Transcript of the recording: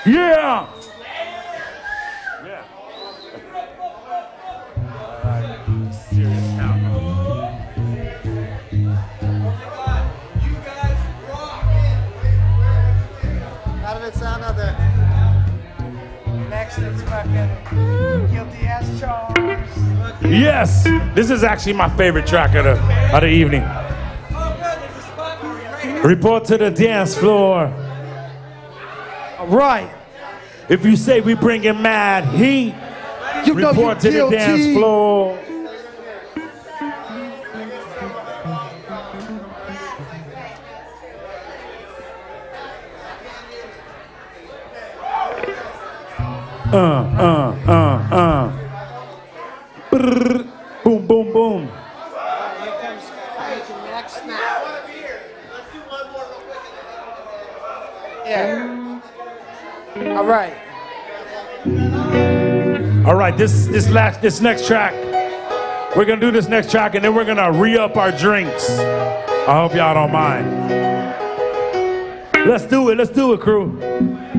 Yeah. How did it sound out there? Next it's fucking guilty as charged. Yes. This is actually my favorite track of the evening. Report to the dance floor. All right. If you say we bringing mad heat, You know report to you the guilty. dance floor. Brrr. Boom, boom, boom. Here comes next snap. Yeah. All right. All right, this next track, we're gonna do this next track and then we're gonna re-up our drinks. I hope y'all don't mind. Let's do it, crew.